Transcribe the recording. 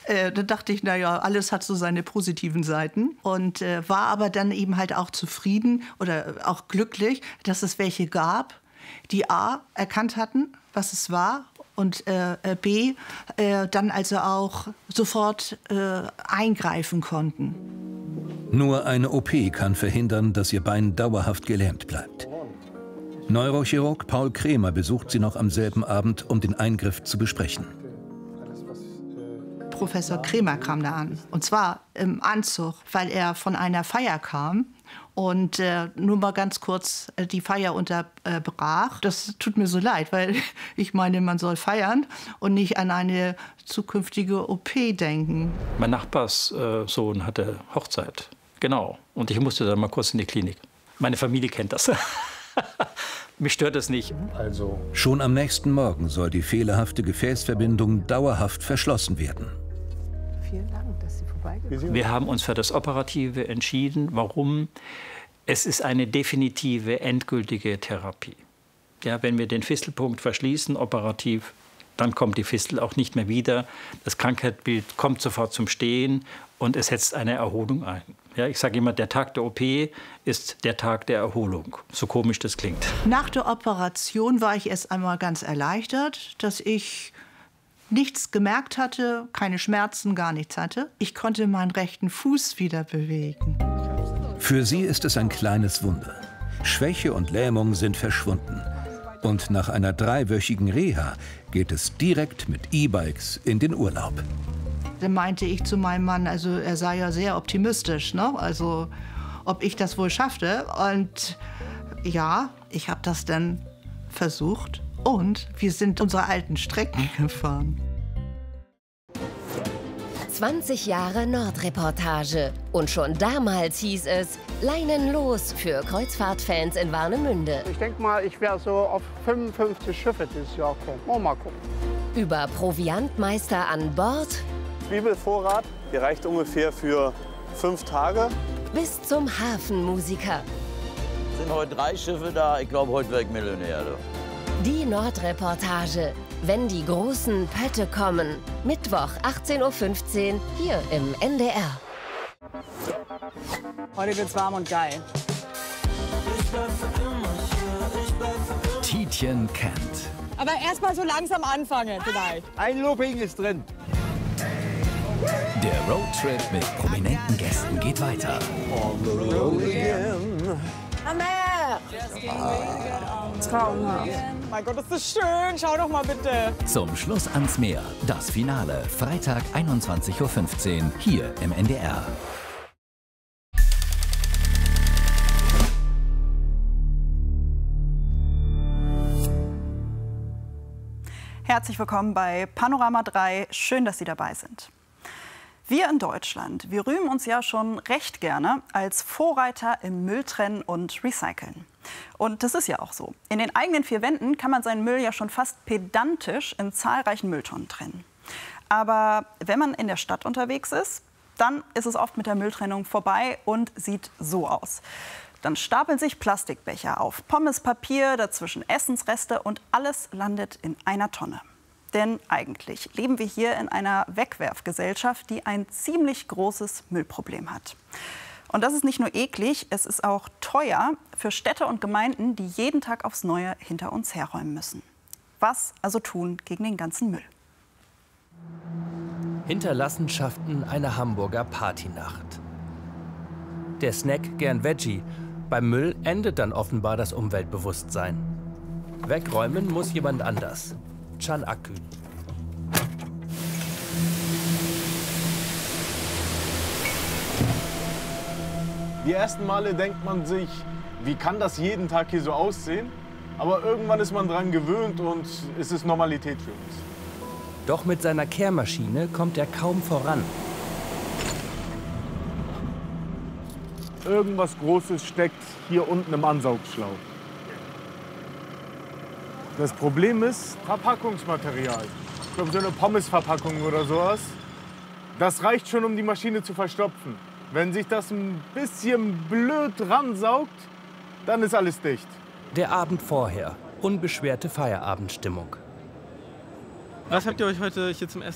Da dachte ich, naja, alles hat so seine positiven Seiten. Und war aber dann eben halt auch zufrieden oder auch glücklich, dass es welche gab, die A, erkannt hatten, was es war, und B, dann also auch sofort eingreifen konnten. Nur eine OP kann verhindern, dass ihr Bein dauerhaft gelähmt bleibt. Neurochirurg Paul Krämer besucht sie noch am selben Abend, um den Eingriff zu besprechen. Professor Krämer kam da an, und zwar im Anzug, weil er von einer Feier kam und nur mal ganz kurz die Feier unterbrach. Das tut mir so leid, weil ich meine, man soll feiern und nicht an eine zukünftige OP denken. Mein Nachbarssohn hatte Hochzeit, genau, und ich musste dann mal kurz in die Klinik. Meine Familie kennt das. Mich stört es nicht. Also. Schon am nächsten Morgen soll die fehlerhafte Gefäßverbindung dauerhaft verschlossen werden. Vielen Dank, dass Sie vorbeigekommen sind. Wir haben uns für das Operative entschieden. Warum? Es ist eine definitive, endgültige Therapie. Ja, wenn wir den Fistelpunkt verschließen, operativ, dann kommt die Fistel auch nicht mehr wieder. Das Krankheitsbild kommt sofort zum Stehen und es setzt eine Erholung ein. Ja, ich sage immer, der Tag der OP ist der Tag der Erholung, so komisch das klingt. Nach der Operation war ich erst einmal ganz erleichtert, dass ich nichts gemerkt hatte, keine Schmerzen, gar nichts hatte. Ich konnte meinen rechten Fuß wieder bewegen. Für sie ist es ein kleines Wunder. Schwäche und Lähmung sind verschwunden. Und nach einer 3-wöchigen Reha geht es direkt mit E-Bikes in den Urlaub. Dann meinte ich zu meinem Mann, also er sei ja sehr optimistisch, ne? Also ob ich das wohl schaffte. Und ja, ich habe das dann versucht und wir sind unsere alten Strecken gefahren. 20 Jahre Nordreportage. Und schon damals hieß es, Leinen los für Kreuzfahrtfans in Warnemünde. Ich denke mal, ich werde so auf 55 Schiffe dieses Jahr kommen. Mal gucken. Über Proviantmeister an Bord. Zwiebelvorrat, der reicht ungefähr für 5 Tage. Bis zum Hafenmusiker. Es sind heute 3 Schiffe da. Ich glaube, heute werde ich Millionär. Die Nordreportage. Wenn die großen Pötte kommen. Mittwoch 18:15 Uhr hier im NDR. Heute wird's warm und geil. Tietjen kennt. Aber erst mal so langsam anfangen vielleicht. Ein Looping ist drin. Der Roadtrip mit prominenten Gästen geht weiter. Traumhaft. Mein Gott, ist das schön. Schau doch mal bitte. Zum Schluss ans Meer. Das Finale. Freitag 21:15 Uhr hier im NDR. Herzlich willkommen bei Panorama 3. Schön, dass Sie dabei sind. Wir in Deutschland, wir rühmen uns ja schon recht gerne als Vorreiter im Mülltrennen und Recyceln. Und das ist ja auch so. In den eigenen 4 Wänden kann man seinen Müll ja schon fast pedantisch in zahlreichen Mülltonnen trennen. Aber wenn man in der Stadt unterwegs ist, dann ist es oft mit der Mülltrennung vorbei und sieht so aus. Dann stapeln sich Plastikbecher auf, Pommespapier, dazwischen Essensreste und alles landet in einer Tonne. Denn eigentlich leben wir hier in einer Wegwerfgesellschaft, die ein ziemlich großes Müllproblem hat. Und das ist nicht nur eklig, es ist auch teuer für Städte und Gemeinden, die jeden Tag aufs Neue hinter uns herräumen müssen. Was also tun gegen den ganzen Müll? Hinterlassenschaften einer Hamburger Partynacht. Der Snack gern Veggie. Beim Müll endet dann offenbar das Umweltbewusstsein. Wegräumen muss jemand anders. Can Akgün. Die ersten Male denkt man sich, wie kann das jeden Tag hier so aussehen? Aber irgendwann ist man dran gewöhnt und es ist Normalität für uns. Doch mit seiner Kehrmaschine kommt er kaum voran. Irgendwas Großes steckt hier unten im Ansaugschlauch. Das Problem ist Verpackungsmaterial. Ich glaube, so eine Pommesverpackung oder sowas. Das reicht schon, um die Maschine zu verstopfen. Wenn sich das ein bisschen blöd ransaugt, dann ist alles dicht. Der Abend vorher. Unbeschwerte Feierabendstimmung. Was habt ihr euch heute hier zum Essen